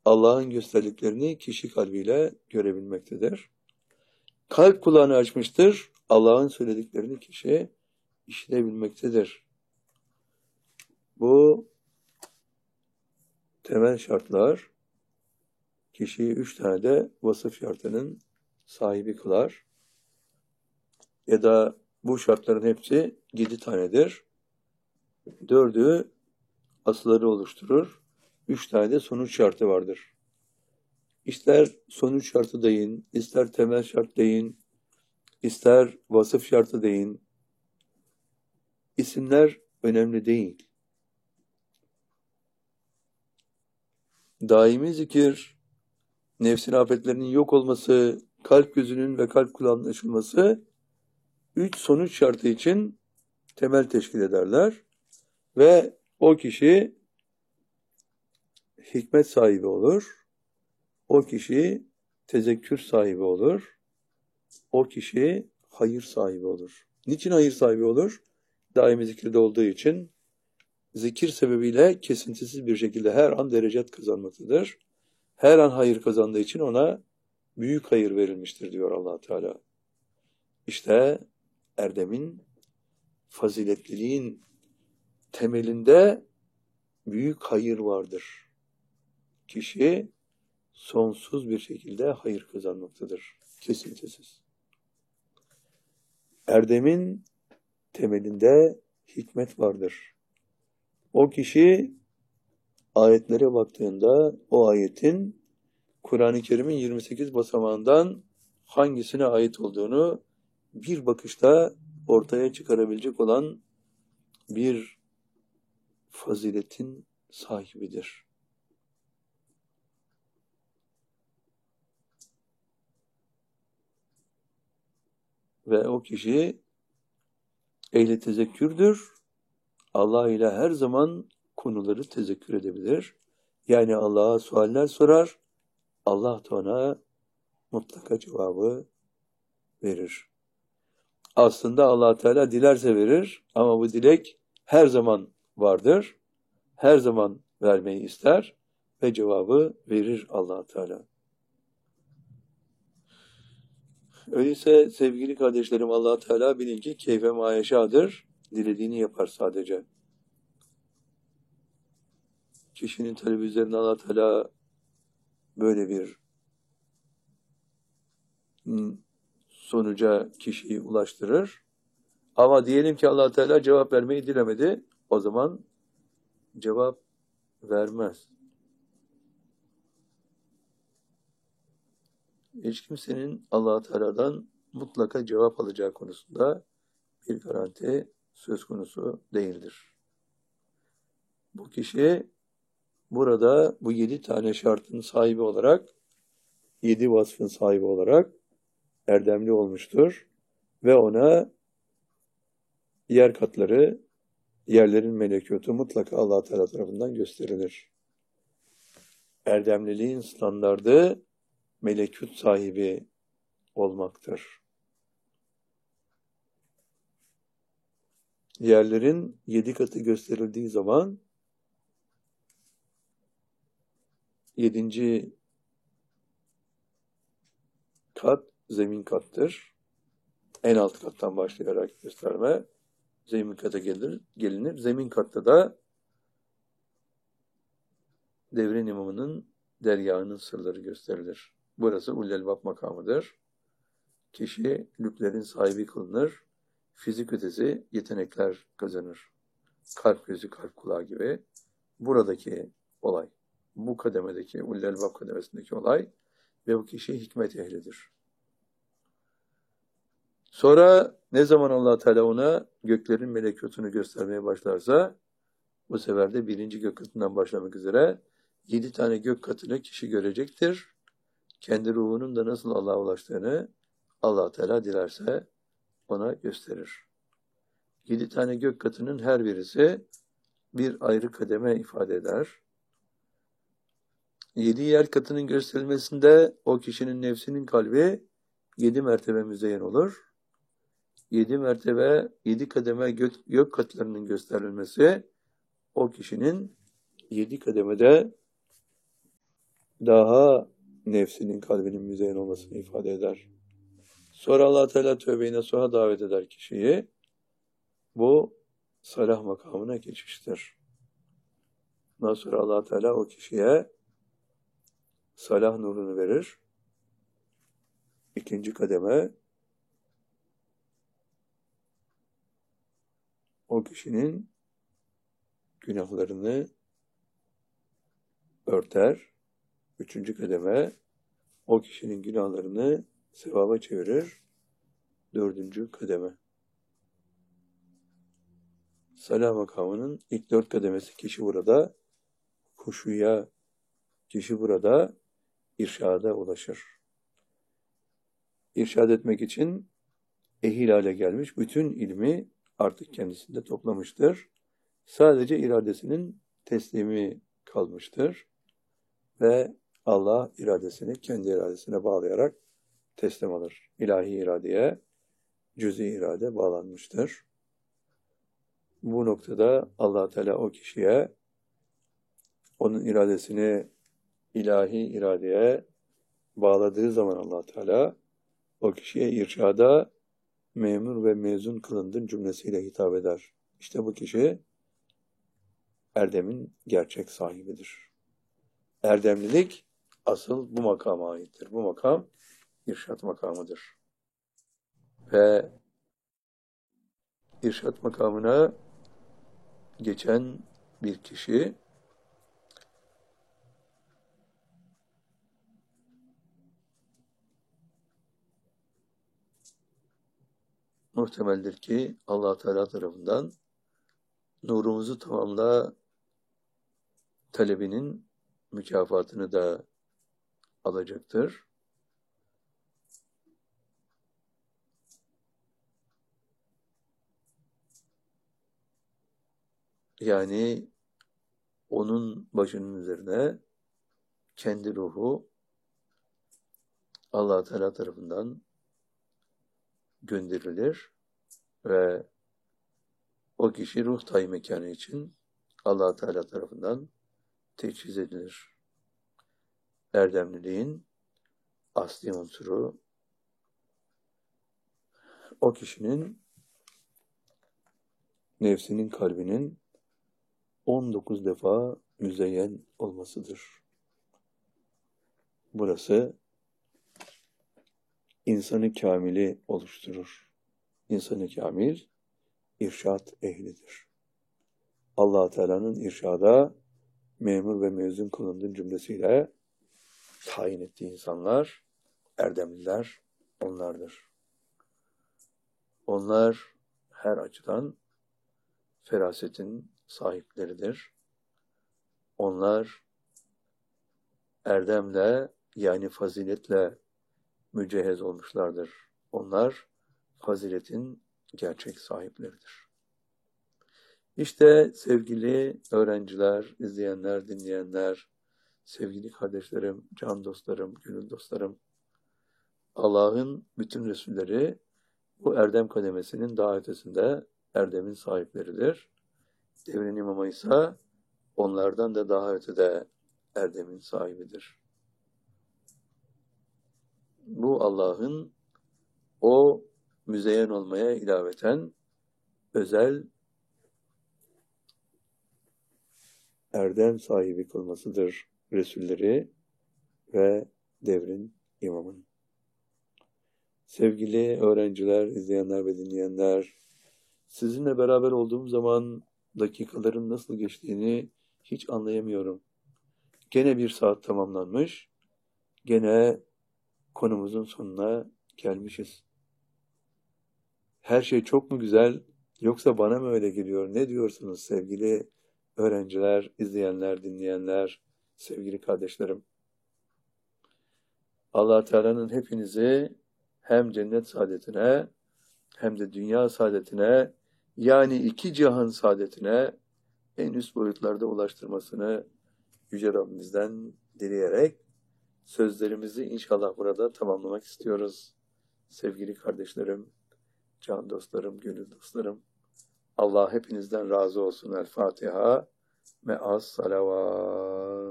Allah'ın gösterdiklerini kişi kalbiyle görebilmektedir. Kalp kulağını açmıştır. Allah'ın söylediklerini kişi işitebilmektedir. Bu temel şartlar kişiyi 3 tane de vasıf şartının sahibi kılar. Ya da bu şartların hepsi 7 tanedir. 4'ü asılları oluşturur. 3 tane de sonuç şartı vardır. İster sonuç şartı deyin, ister temel şart deyin, ister vasıf şartı deyin. İsimler önemli değil. Daimi zikir, nefsin afetlerinin yok olması, kalp gözünün ve kalp kulağının açılması 3 sonuç şartı için temel teşkil ederler. Ve o kişi hikmet sahibi olur. O kişi tezekkür sahibi olur. O kişi hayır sahibi olur. Niçin hayır sahibi olur? Daimi zikirde olduğu için zikir sebebiyle kesintisiz bir şekilde her an derecat kazanmaktadır. Her an hayır kazandığı için ona büyük hayır verilmiştir diyor Allah Teala. İşte erdemin, faziletliliğin temelinde büyük hayır vardır. Kişi sonsuz bir şekilde hayır kazanmaktadır. Kesintisiz. Erdemin temelinde hikmet vardır. O kişi ayetlere baktığında o ayetin Kur'an-ı Kerim'in 28 basamağından hangisine ait olduğunu bir bakışta ortaya çıkarabilecek olan bir faziletin sahibidir. Ve o kişi ehli tezekkürdür. Allah ile her zaman konuları tezekkür edebilir. Yani Allah'a sualler sorar. Allah da ona mutlaka cevabı verir. Aslında Allah Teala dilerse verir ama bu dilek her zaman vardır. Her zaman vermeyi ister ve cevabı verir Allah Teala. Öyleyse sevgili kardeşlerim, Allah Teala bilin ki keyfe mayeşadır. Dilediğini yapar sadece. Kişinin talebi üzerine Allah Teala böyle bir sonuca kişiyi ulaştırır. Ama diyelim ki Allah Teala cevap vermeyi dilemedi. O zaman cevap vermez. Hiç kimsenin Allah Teala'dan mutlaka cevap alacağı konusunda bir garanti söz konusu değildir. Bu kişi burada bu 7 tane şartın sahibi olarak, 7 vasfın sahibi olarak erdemli olmuştur. Ve ona yer katları, yerlerin melekutu mutlaka Allah Teala tarafından gösterilir. Erdemliliğin standardı melekut sahibi olmaktır. Yerlerin 7 katı gösterildiği zaman 7. kat zemin kattır. En alt kattan başlayarak gösterme zemin kata gelinir. Zemin katta da devrin imamının dergahının sırları gösterilir. Burası Ulul-Elbab makamıdır. Kişi lüblerin sahibi kılınır. Fizik ötesi yetenekler kazanır. Kalp gözü, kalp kulağı gibi. Buradaki olay, bu kademedeki, Ulul-Elbab kademesindeki olay ve bu kişi hikmet ehlidir. Sonra ne zaman Allah Teala ona göklerin melekutunu göstermeye başlarsa bu sefer de 1. gök katından başlamak üzere 7 tane gök katını kişi görecektir. Kendi ruhunun da nasıl Allah'a ulaştığını Allah Teala dilerse ona gösterir. 7 tane gök katının her birisi bir ayrı kademe ifade eder. 7 yer katının gösterilmesinde o kişinin nefsinin kalbi 7 mertebe müzeyyen olur. 7 mertebe, 7 kademe gök katlarının gösterilmesi o kişinin 7 kademede daha nefsinin, kalbinin müzeyyen olmasını ifade eder. Sonra Allah Teala tövbe-i nasuha davet eder kişiyi. Bu salah makamına geçiştir. Ondan sonra Allah Teala o kişiye salah nurunu verir. İkinci kademe o kişinin günahlarını örter. Üçüncü kademe o kişinin günahlarını sevaba çevirir. Dördüncü kademe. Salah makamının ilk 4 kademesi kişi burada huşuya, kişi burada irşada ulaşır. İrşad etmek için ehil hale gelmiş, bütün ilmi artık kendisinde toplamıştır. Sadece iradesinin teslimi kalmıştır. Ve Allah iradesini kendi iradesine bağlayarak teslim alır. İlahi iradeye, cüz-i irade bağlanmıştır. Bu noktada Allah Teala o kişiye onun iradesini ilahi iradeye bağladığı zaman Allah Teala o kişiye irşada memur ve mezun kılındın cümlesiyle hitap eder. İşte bu kişi erdemin gerçek sahibidir. Erdemlilik asıl bu makama aittir. Bu makam irşat makamıdır. Ve irşat makamına geçen bir kişi muhtemeldir ki Allah Teala tarafından nurumuzu tamamla talebinin mükafatını da alacaktır. Yani onun başının üzerine kendi ruhu Allah Teala tarafından gönderilir ve o kişi ruh tayi mekanı için Allah Teala tarafından teçhiz edilir. Erdemliliğin asli unsuru o kişinin nefsinin, kalbinin 19 defa müzeyyen olmasıdır. Burası insanı kamili oluşturur. İnsanı kamil, irşat ehlidir. Allah Teala'nın irşada memur ve mezun kılındığı cümlesiyle tayin ettiği insanlar, erdemliler onlardır. Onlar her açıdan ferasetin sahipleridir. Onlar erdemle yani faziletle mücehhez olmuşlardır. Onlar faziletin gerçek sahipleridir. İşte sevgili öğrenciler, izleyenler, dinleyenler, sevgili kardeşlerim, can dostlarım, gönül dostlarım, Allah'ın bütün Resulleri bu erdem kademesinin daha ötesinde erdemin sahipleridir. Devrin imamı ise onlardan da daha ötede erdemin sahibidir. Bu Allah'ın o müzeyyen olmaya ilaveten özel erdem sahibi kılmasıdır Resulleri ve devrin imamının. Sevgili öğrenciler, izleyenler ve dinleyenler, sizinle beraber olduğum zaman dakikaların nasıl geçtiğini hiç anlayamıyorum. Gene bir saat tamamlanmış, gene konumuzun sonuna gelmişiz. Her şey çok mu güzel, yoksa bana mı öyle geliyor? Ne diyorsunuz sevgili öğrenciler, izleyenler, dinleyenler, sevgili kardeşlerim? Allah Teala'nın hepinizi hem cennet saadetine hem de dünya saadetine, yani iki cihan saadetine en üst boyutlarda ulaştırmasını Yüce Rabbimizden dileyerek sözlerimizi inşallah burada tamamlamak istiyoruz. Sevgili kardeşlerim, can dostlarım, gönül dostlarım, Allah hepinizden razı olsun. El Fatiha, me'as salavat.